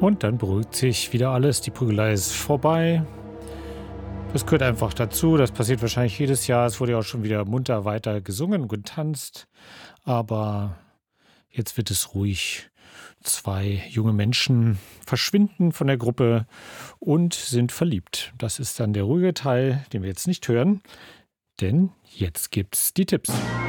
Und dann beruhigt sich wieder alles. Die Prügelei ist vorbei. Das gehört einfach dazu. Das passiert wahrscheinlich jedes Jahr. Es wurde ja auch schon wieder munter weiter gesungen und getanzt. Aber jetzt wird es ruhig. Zwei junge Menschen verschwinden von der Gruppe und sind verliebt. Das ist dann der ruhige Teil, den wir jetzt nicht hören, denn jetzt gibt's die Tipps.